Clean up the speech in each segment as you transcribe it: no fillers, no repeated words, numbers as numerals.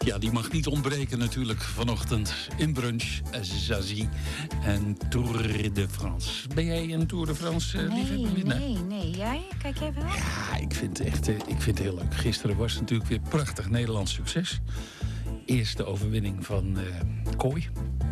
Ja, die mag niet ontbreken natuurlijk vanochtend in brunch. Zazie en Tour de France. Ben jij een Tour de France liefhebber? Nee. Jij? Kijk jij wel? Ja, ik vind het heel leuk. Gisteren was het natuurlijk weer prachtig Nederlands succes. Eerste overwinning van Kooi.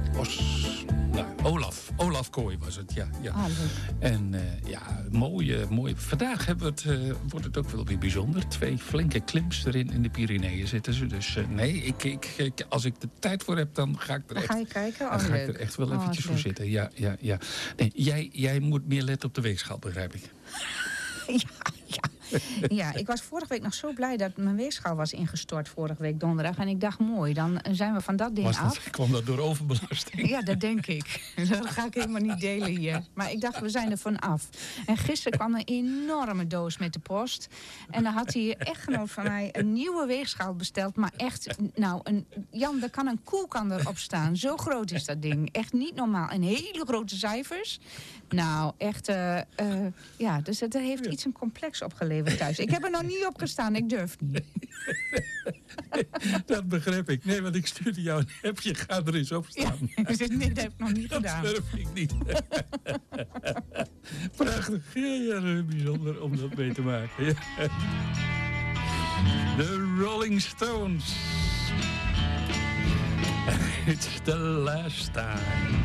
Olaf Kooi was het, ja. Ah, leuk. En mooi. Vandaag wordt het ook wel weer bijzonder. 2 flinke klims erin in de Pyreneeën zitten ze. Dus als ik de tijd voor heb, dan ga ik er Dan echt... ga je kijken? Dan ga ik Leuk. er echt wel eventjes voor leuk. zitten. Ja. Nee, jij moet meer letten op de weegschaal, begrijp ik. Ja, ik was vorige week nog zo blij dat mijn weegschaal was ingestort vorige week donderdag. En ik dacht, mooi, dan zijn we van dat ding af. Kwam dat door overbelasting? Ja, dat denk ik. Dat ga ik helemaal niet delen hier. Maar ik dacht, we zijn er van af. En gisteren kwam een enorme doos met de post. En dan had die echtgenoot van mij een nieuwe weegschaal besteld. Maar echt, Jan, daar kan een koe erop staan. Zo groot is dat ding. Echt niet normaal. En hele grote cijfers. Nou, echt, dus het heeft iets een complex opgeleverd thuis. Ik heb er nog niet op gestaan, ik durf niet. Dat begrijp ik. Nee, want ik stuurde jou een appje. Ga er eens op staan. Ja, nee, dat heb ik nog niet gedaan. Dat durf ik niet. Prachtig. Ja, bijzonder om dat mee te maken. Ja. De Rolling Stones. It's the last time.